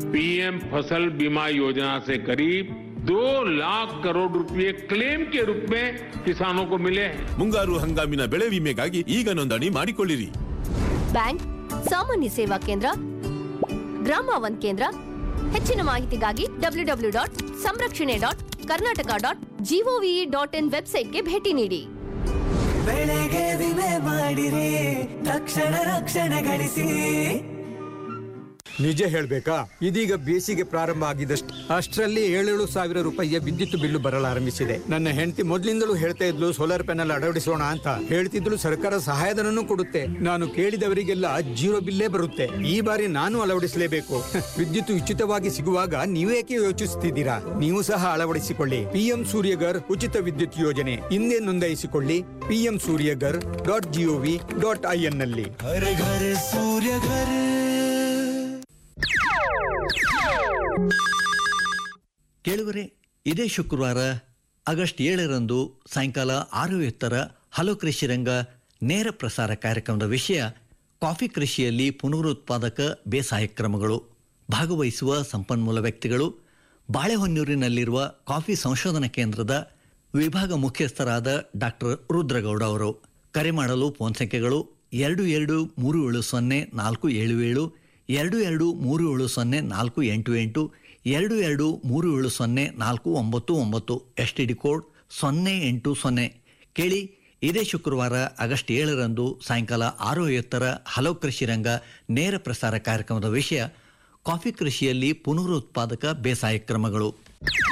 PM फसल बीमा योजना से करीब 2 लाख करोड़ रुपए क्लेम के रूप में किसानों को मिले हैं। ಮುಂಗಾರು ಹಂಗಾಮಿನ ಬೆಳೆ ವಿಮೆಗಾಗಿ ಈಗ ನೋಂದಣಿ ಮಾಡಿಕೊಳ್ಳಿರಿ. ಬ್ಯಾಂಕ್, ಸಾಮಾನ್ಯ ಸೇವಾ ಕೇಂದ್ರ, ಗ್ರಾಮ ಒನ್ ಕೇಂದ್ರ. ಹೆಚ್ಚಿನ ಮಾಹಿತಿಗಾಗಿ www.samrakshane.karnataka.gov.in ವೆಬ್ಸೈಟ್ಗೆ ಭೇಟಿ ನೀಡಿ. ಬೆಳೆಗೆ ವಿಮೆ ಮಾಡಿರಿ, ತಕ್ಷಣ ರಕ್ಷಣೆ ಗಳಿಸಿ. ನಿಜ ಹೇಳ್ಬೇಕಾ, ಇದೀಗ ಬೇಸಿಗೆ ಪ್ರಾರಂಭ ಆಗಿದಷ್ಟು ಅಷ್ಟರಲ್ಲಿ 7,000 ರೂಪಾಯಿಯ ವಿದ್ಯುತ್ ಬಿಲ್ಲು ಬರಲಾರಂಭಿಸಿದೆ. ನನ್ನ ಹೆಂಡತಿ ಮೊದಲಿಂದಲೂ ಹೇಳ್ತಾ ಇದ್ಲು ಸೋಲಾರ್ ಪ್ಯಾನೆಲ್ ಅಳವಡಿಸೋಣ ಅಂತ. ಹೇಳ್ತಿದ್ಲು ಸರ್ಕಾರ ಸಹಾಯಧನನೂ ಕೊಡುತ್ತೆ. ನಾನು ಕೇಳಿದವರಿಗೆಲ್ಲ ಜೀರೋ ಬಿಲ್ಲೇ ಬರುತ್ತೆ. ಈ ಬಾರಿ ನಾನು ಅಳವಡಿಸಲೇಬೇಕು. ವಿದ್ಯುತ್ ಉಚಿತವಾಗಿ ಸಿಗುವಾಗ ನೀವೇಕೆ ಯೋಚಿಸುತ್ತಿದ್ದೀರಾ? ನೀವು ಸಹ ಅಳವಡಿಸಿಕೊಳ್ಳಿ. ಪಿಎಂ ಸೂರ್ಯಗರ್ ಉಚಿತ ವಿದ್ಯುತ್ ಯೋಜನೆ ಹಿಂದೆ ನೋಂದಾಯಿಸಿಕೊಳ್ಳಿ. pmsuryagar.gov.in ನಲ್ಲಿ. ಹರ ಘರ ಸೂರ್ಯ ಘರ. ಕೇಳುವರೆ, ಇದೇ ಶುಕ್ರವಾರ ಆಗಸ್ಟ್ 7ರಂದು ಸಾಯಂಕಾಲ 6:30 ಹಲೋ ಕೃಷಿ ರಂಗ ನೇರ ಪ್ರಸಾರ ಕಾರ್ಯಕ್ರಮದ ವಿಷಯ ಕಾಫಿ ಕೃಷಿಯಲ್ಲಿ ಪುನರುತ್ಪಾದಕ ಬೇಸಾಯ ಕ್ರಮಗಳು. ಭಾಗವಹಿಸುವ ಸಂಪನ್ಮೂಲ ವ್ಯಕ್ತಿಗಳು ಬಾಳೆಹೊನ್ನೂರಿನಲ್ಲಿರುವ ಕಾಫಿ ಸಂಶೋಧನಾ ಕೇಂದ್ರದ ವಿಭಾಗ ಮುಖ್ಯಸ್ಥರಾದ ಡಾಕ್ಟರ್ ರುದ್ರಗೌಡ ಅವರು. ಕರೆ ಮಾಡಲು ಫೋನ್ ಸಂಖ್ಯೆಗಳು 22370477, 22370488, 22370499, STD ಕೋಡ್ 080. ಕೇಳಿ, ಇದೇ ಶುಕ್ರವಾರ ಆಗಸ್ಟ್ 7ರಂದು ಸಾಯಂಕಾಲ 6:30 ಹಲೋ ಕೃಷಿ ರಂಗ ನೇರ ಪ್ರಸಾರ ಕಾರ್ಯಕ್ರಮದ ವಿಷಯ ಕಾಫಿ ಕೃಷಿಯಲ್ಲಿ ಪುನರುತ್ಪಾದಕ ಬೇಸಾಯ ಕ್ರಮಗಳು.